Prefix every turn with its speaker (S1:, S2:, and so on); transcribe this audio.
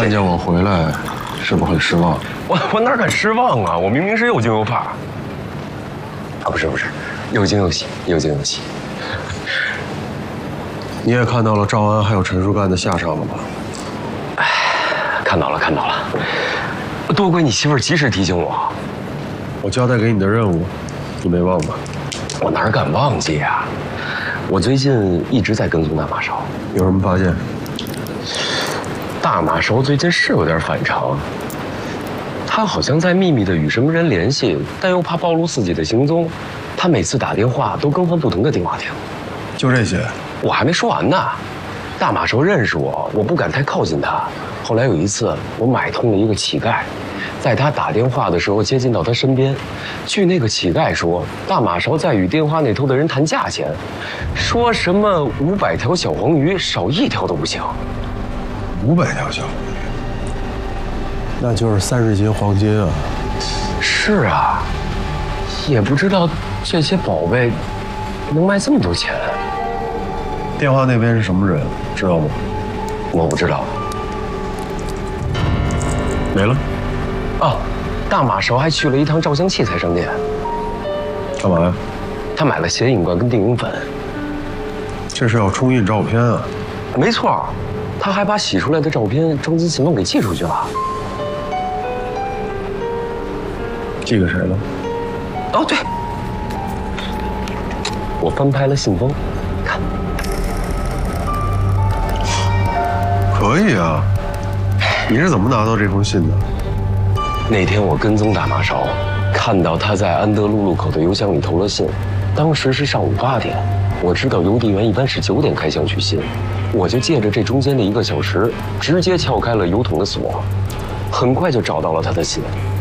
S1: 看见我回来，是不是很失望？
S2: 我哪敢失望啊！我明明是又惊又怕。啊，不是，又惊又喜，又惊又喜。
S1: 你也看到了赵安还有陈树干的下场了吧？
S2: 哎，看到了。多亏你媳妇儿及时提醒我。
S1: 我交代给你的任务，你没忘吧？
S2: 我哪敢忘记呀！我最近一直在跟踪大马勺。
S1: 有什么发现？
S2: 大马勺最近是有点反常，他好像在秘密的与什么人联系，但又怕暴露自己的行踪。他每次打电话都更换不同的电话亭。
S1: 就这些？
S2: 我还没说完呢。大马勺认识我，我不敢太靠近他。后来有一次，我买通了一个乞丐，在他打电话的时候接近到他身边。据那个乞丐说，大马勺在与电话那头的人谈价钱，说什么500条小黄鱼，少1条都不行。
S1: 500条小黄鱼，那就是30斤黄金啊！
S2: 是啊，也不知道这些宝贝能卖这么多钱。
S1: 电话那边是什么人，知道吗？
S2: 我不知道。
S1: 没了。
S2: 哦，大马勺还去了一趟照相器材商店。
S1: 干嘛呀？
S2: 他买了显影罐跟定影粉。
S1: 这是要冲印照片啊？
S2: 没错，他还把洗出来的照片装进信封给寄出去了。
S1: 寄给谁了？
S2: 哦，对，我翻拍了信封，看。
S1: 可以啊，你是怎么拿到这封信的？
S2: 那天我跟踪大马勺，看到他在安德路路口的邮箱里投了信，当时是上午8点，我知道邮递员一般是9点开箱取信，我就借着这中间的1个小时，直接撬开了邮筒的锁，很快就找到了他的信。